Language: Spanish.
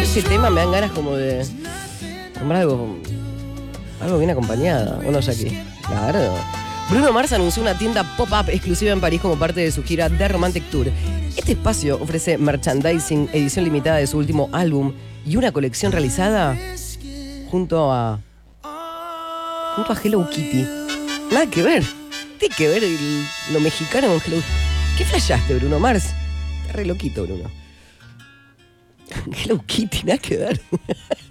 ese tema me dan ganas como de comprar algo bien acompañado. Bueno, ya que, claro. Bruno Mars anunció una tienda pop-up exclusiva en París como parte de su gira The Romantic Tour. Este espacio ofrece merchandising, edición limitada de su último álbum y una colección realizada junto a Hello Kitty. Nada que ver. Tiene que ver lo mexicano con Hello Kitty. ¿Qué flashaste, Bruno Mars? Está re loquito, Bruno. Hello Kitty, nada que ver.